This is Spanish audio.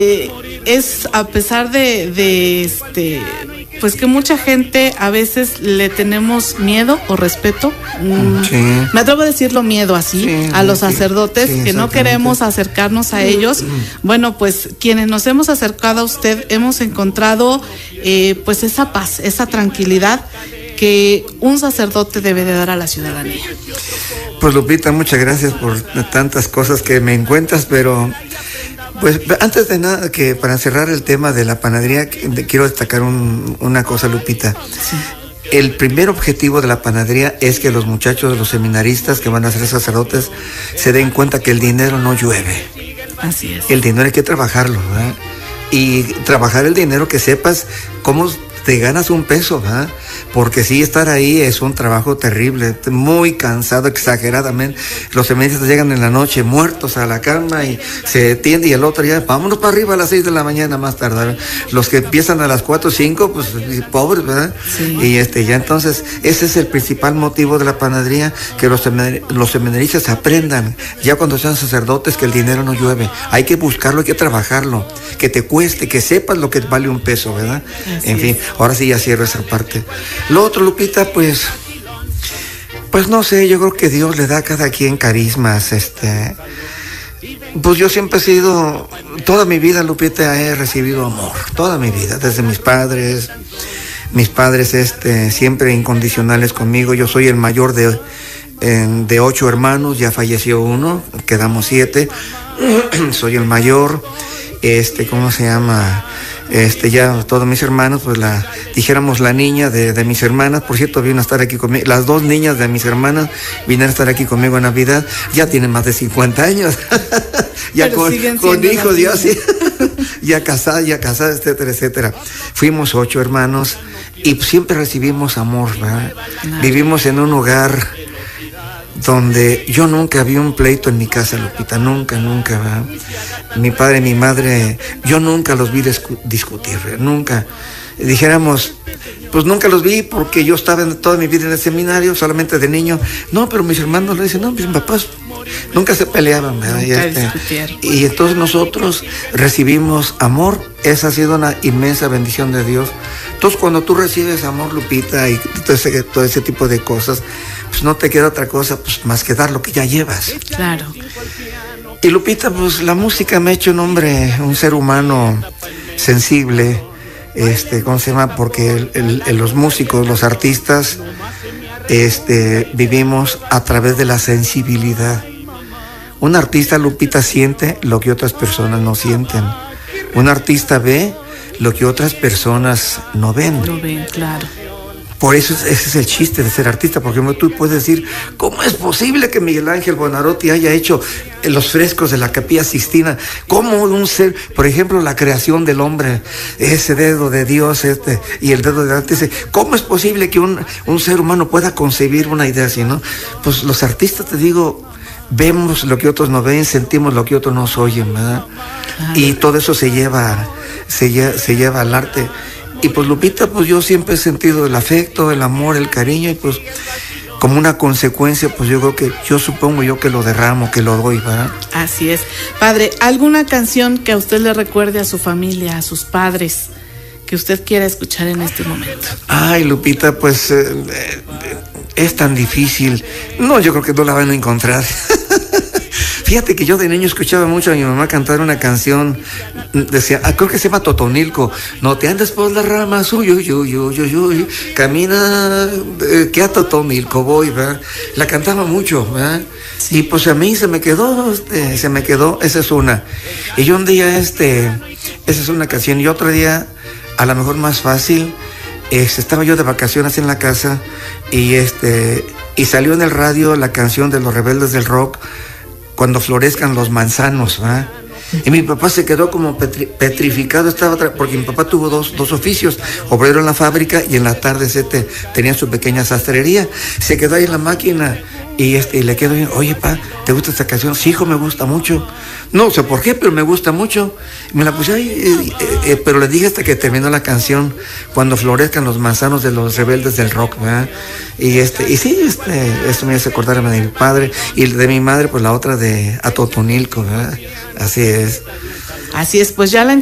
es a pesar de pues que mucha gente a veces le tenemos miedo o respeto, sí. Me atrevo a decirlo miedo así, sí, a los sacerdotes, sí, que no queremos acercarnos a ellos. Bueno, pues quienes nos hemos acercado a usted hemos encontrado pues esa paz, esa tranquilidad que un sacerdote debe de dar a la ciudadanía. Pues Lupita, muchas gracias por tantas cosas que me encuentras, pero pues antes de nada, que para cerrar el tema de la panadería, quiero destacar una cosa, Lupita. Sí. El primer objetivo de la panadería es que los muchachos, los seminaristas que van a ser sacerdotes, se den cuenta que el dinero no llueve. Así es. El dinero hay que trabajarlo, ¿verdad? Y trabajar el dinero, que sepas cómo te ganas un peso, ¿verdad? Porque sí, estar ahí es un trabajo terrible, muy cansado, exageradamente. Los seminaristas llegan en la noche muertos a la cama y se tiende, y el otro ya, vámonos para arriba a las 6 de la mañana más tarde. Los que empiezan a las 4 o 5, pues pobres, ¿verdad? Sí. Y ya entonces, ese es el principal motivo de la panadería, que los seminaristas aprendan, ya cuando sean sacerdotes, que el dinero no llueve. Hay que buscarlo, hay que trabajarlo, que te cueste, que sepas lo que vale un peso, ¿verdad? Así en fin, ahora sí ya cierro esa parte. Lo otro, Lupita, pues no sé, yo creo que Dios le da a cada quien carismas, pues yo siempre he sido, toda mi vida, Lupita, he recibido amor, toda mi vida, desde mis padres siempre incondicionales conmigo. Yo soy el mayor de 8 hermanos, ya falleció uno, quedamos 7, soy el mayor, ¿cómo se llama? Ya todos mis hermanos, pues dijéramos la niña de mis hermanas, por cierto, vino a estar aquí conmigo, las 2 niñas de mis hermanas vinieron a estar aquí conmigo en Navidad, ya tienen más de 50 años, ya con hijos, ya sí, ya casadas, etcétera, etcétera. Fuimos 8 hermanos y siempre recibimos amor, ¿verdad? Vivimos en un hogar donde yo nunca vi un pleito en mi casa, Lupita, nunca, ¿verdad? Mi padre y mi madre, yo nunca los vi discutir, nunca. Dijéramos, pues nunca los vi porque yo estaba toda mi vida en el seminario, solamente de niño. No, pero mis hermanos le dicen, no, mis papás nunca se peleaban, ¿verdad? Y entonces nosotros recibimos amor. Esa ha sido una inmensa bendición de Dios. Entonces cuando tú recibes amor, Lupita, y todo ese tipo de cosas, pues no te queda otra cosa pues más que dar lo que ya llevas. Claro. Y Lupita, pues la música me ha hecho un hombre, un ser humano sensible, ¿cómo se llama? Porque los músicos, los artistas, vivimos a través de la sensibilidad. Un artista, Lupita, siente lo que otras personas no sienten. Un artista ve lo que otras personas no ven. No ven, claro. Por eso ese es el chiste de ser artista, porque tú puedes decir, ¿cómo es posible que Miguel Ángel Buonarroti haya hecho los frescos de la Capilla Sixtina? ¿Cómo un ser, por ejemplo, la creación del hombre, ese dedo de Dios y el dedo de Dante, ¿cómo es posible que un ser humano pueda concebir una idea así, no? Pues los artistas, te digo, vemos lo que otros no ven, sentimos lo que otros no oyen, ¿verdad? Claro. Y todo eso se lleva al arte. Y pues Lupita, pues yo siempre he sentido el afecto, el amor, el cariño, y pues como una consecuencia, pues yo supongo que lo derramo, que lo doy, ¿verdad? Así es. Padre, ¿alguna canción que a usted le recuerde a su familia, a sus padres, que usted quiera escuchar en este momento? Ay, Lupita, pues es tan difícil. No, yo creo que no la van a encontrar. Fíjate que yo de niño escuchaba mucho a mi mamá cantar una canción, decía, creo que se llama Totonilco. No te andes por las ramas, uy, camina, que a Totonilco voy, ¿verdad? La cantaba mucho, ¿verdad? Sí. Y pues a mí se me quedó, esa es una. Y yo un día, esa es una canción, y otro día, a lo mejor más fácil, estaba yo de vacaciones en la casa, y salió en el radio la canción de Los Rebeldes del Rock, Cuando florezcan los manzanos, ¿verdad? Y mi papá se quedó como petrificado, porque mi papá tuvo dos oficios, obrero en la fábrica y en la tarde tenía su pequeña sastrería. Se quedó ahí en la máquina y le quedó bien, oye, pa, ¿te gusta esta canción? Sí, hijo, me gusta mucho. No sé por qué, pero me gusta mucho. Me la puse ahí, pero le dije hasta que terminó la canción, Cuando florezcan los manzanos de Los Rebeldes del Rock, ¿verdad? Y sí, esto me hace acordarme de mi padre, y de mi madre, pues la otra de A Totonilco, ¿verdad? Así es. Así es, pues ya la